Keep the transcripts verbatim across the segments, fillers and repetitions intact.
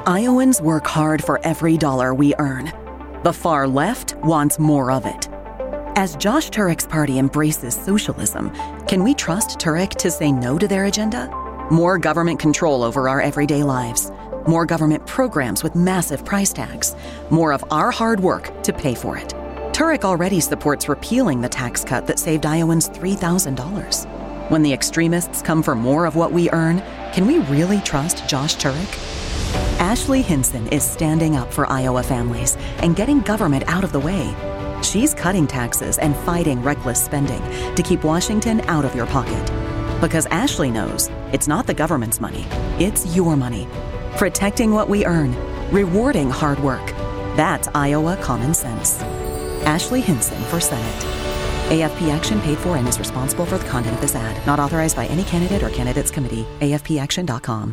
Iowans work hard for every dollar we earn. The far left wants more of it. As Josh Turek's party embraces socialism, can we trust Turek to say no to their agenda? More government control over our everyday lives. More government programs with massive price tags. More of our hard work to pay for it. Turek already supports repealing the tax cut that saved Iowans three thousand dollars. When the extremists come for more of what we earn, can we really trust Josh Turek? Ashley Hinson is standing up for Iowa families and getting government out of the way. She's cutting taxes and fighting reckless spending to keep Washington out of your pocket. Because Ashley knows it's not the government's money, it's your money. Protecting what we earn, rewarding hard work. That's Iowa common sense. Ashley Hinson for Senate. A F P Action paid for and is responsible for the content of this ad. Not authorized by any candidate or candidates committee. A F P action dot com.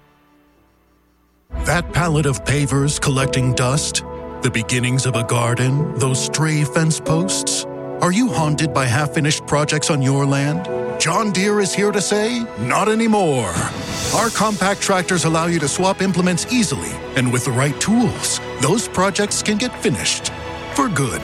That pallet of pavers collecting dust? The beginnings of a garden? Those stray fence posts? Are you haunted by half-finished projects on your land? John Deere is here to say, not anymore. Our compact tractors allow you to swap implements easily, and with the right tools, those projects can get finished. For good.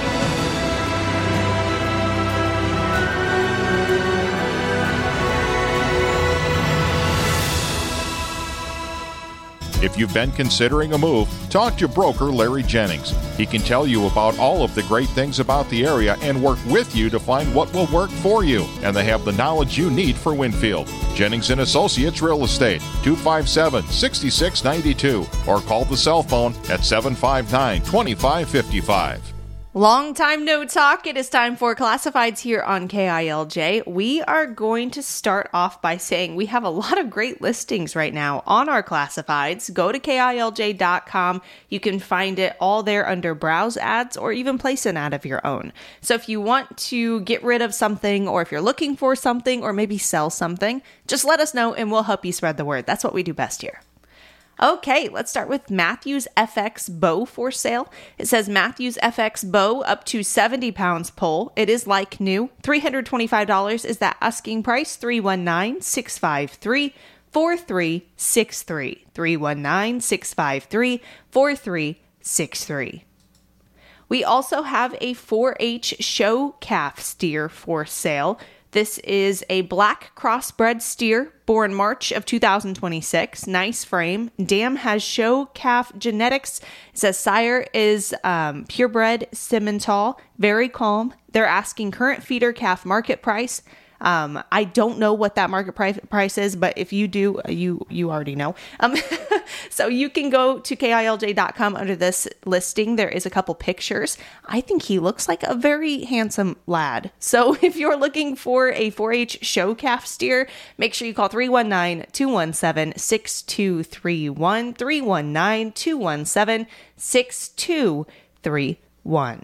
If you've been considering a move, talk to broker Larry Jennings. He can tell you about all of the great things about the area and work with you to find what will work for you. And they have the knowledge you need for Winfield. Jennings and Associates Real Estate, two five seven, six six nine two, or call the cell phone at seven five nine, two five five five. Long time no talk. It is time for Classifieds here on K I L J. We are going to start off by saying we have a lot of great listings right now on our Classifieds. Go to K I L J dot com. You can find it all there under Browse Ads or even place an ad of your own. So if you want to get rid of something, or if you're looking for something, or maybe sell something, just let us know and we'll help you spread the word. That's what we do best here. Okay, let's start with Matthews F X bow for sale. It says Matthews F X bow up to seventy pounds pole. It is like new. three hundred twenty-five dollars is that asking price. three one nine, six five three, four three six three. three one nine, six five three, four three six three. We also have a four H show calf steer for sale. This is a black crossbred steer born March of two thousand twenty-six. Nice frame. Dam has show calf genetics. It says sire is um, purebred Simmental. Very calm. They're asking current feeder calf market price. Um, I don't know what that market price, price is, but if you do, you you already know. Um, so you can go to K I L J dot com under this listing. There is a couple pictures. I think he looks like a very handsome lad. So if you're looking for a four H show calf steer, make sure you call three one nine, two one seven, six two three one, three one nine, two one seven, six two three one.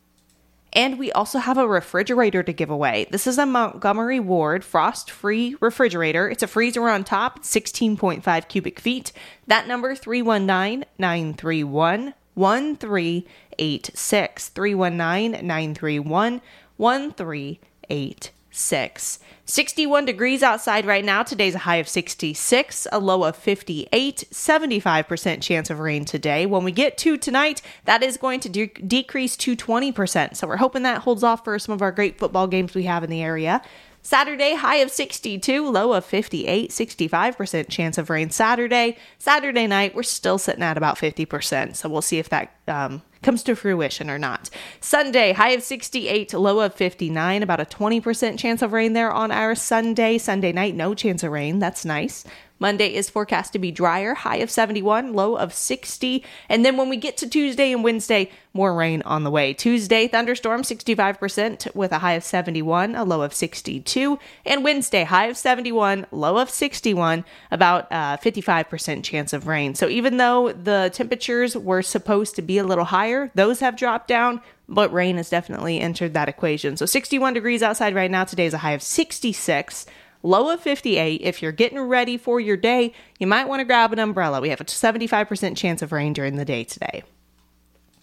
And we also have a refrigerator to give away. This is a Montgomery Ward frost-free refrigerator. It's a freezer on top, sixteen point five cubic feet. That number, three one nine, nine three one, one three eight six. three one nine, nine three one, one three eight six. sixty-one degrees outside right now. Today's a high of sixty-six, a low of fifty-eight, seventy-five percent chance of rain today. When we get to tonight, that is going to de- decrease to twenty percent. So we're hoping that holds off for some of our great football games we have in the area. Saturday, high of sixty-two, low of fifty-eight, sixty-five percent chance of rain Saturday. Saturday night, we're still sitting at about fifty percent. So we'll see if that um, comes to fruition or not. Sunday, high of sixty-eight, low of fifty-nine, about a twenty percent chance of rain there on our Sunday. Sunday night, no chance of rain. That's nice. Monday is forecast to be drier, high of seventy-one, low of sixty. And then when we get to Tuesday and Wednesday, more rain on the way. Tuesday, thunderstorm, sixty-five percent with a high of seventy-one, a low of sixty-two. And Wednesday, high of seventy-one, low of sixty-one, about a fifty-five percent chance of rain. So even though the temperatures were supposed to be a little higher, those have dropped down, but rain has definitely entered that equation. So sixty-one degrees outside right now. Today's a high of sixty-six. Low of fifty-eight. If you're getting ready for your day, you might want to grab an umbrella. We have a seventy-five percent chance of rain during the day today.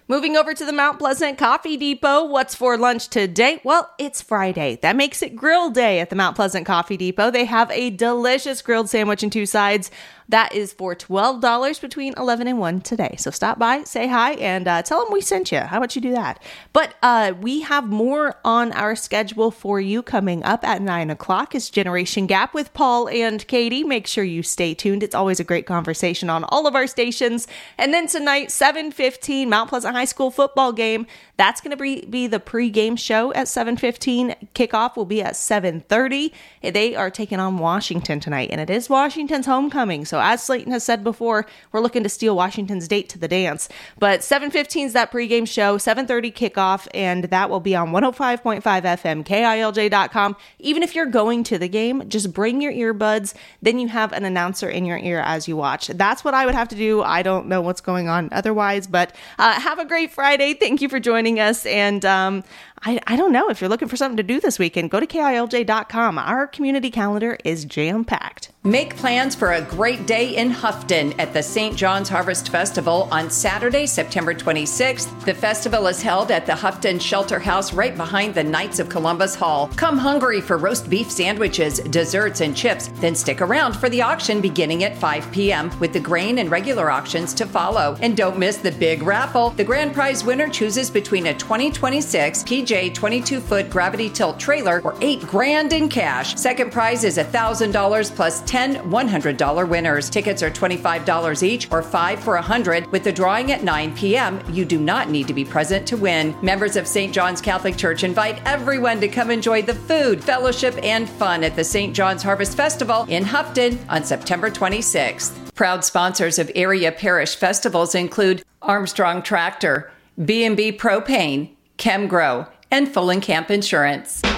Moving over to the Mount Pleasant Coffee Depot, what's for lunch today? Well, it's Friday. That makes it grill day at the Mount Pleasant Coffee Depot. They have a delicious grilled sandwich and two sides. That is for twelve dollars between eleven and one today. So stop by, say hi, and uh, tell them we sent you. How about you do that? But uh, we have more on our schedule for you coming up at nine o'clock. It's Generation Gap with Paul and Katie. Make sure you stay tuned. It's always a great conversation on all of our stations. And then tonight, seven fifteen, Mount Pleasant High School football game. That's going to be, be the pregame show at seven fifteen. Kickoff will be at seven thirty. They are taking on Washington tonight, and it is Washington's homecoming. So as Slayton has said before, we're looking to steal Washington's date to the dance. But seven fifteen is that pregame show, seven thirty kickoff, and that will be on one oh five point five F M, K I L J dot com. Even if you're going to the game, just bring your earbuds. Then you have an announcer in your ear as you watch. That's what I would have to do. I don't know what's going on otherwise, but uh, have a great Friday. Thank you for joining us. And um, I, I don't know if you're looking for something to do this weekend, go to K I L J dot com. Our community calendar is jam-packed. Make plans for a great day in Houghton at the Saint John's Harvest Festival on Saturday, September twenty-sixth. The festival is held at the Houghton Shelter House right behind the Knights of Columbus Hall. Come hungry for roast beef sandwiches, desserts, and chips. Then stick around for the auction beginning at five p.m. with the grain and regular auctions to follow. And don't miss the big raffle. The grand prize winner chooses between a twenty twenty-six P J twenty-two foot gravity tilt trailer or eight grand in cash. Second prize is one thousand dollars plus ten one hundred dollars winners. Tickets are twenty-five dollars each or five for one hundred dollars. With the drawing at nine p.m., you do not need to be present to win. Members of Saint John's Catholic Church invite everyone to come enjoy the food, fellowship, and fun at the Saint John's Harvest Festival in Houghton on September twenty-sixth. Proud sponsors of area parish festivals include Armstrong Tractor, B and B Propane, ChemGrow, and Full and Camp Insurance.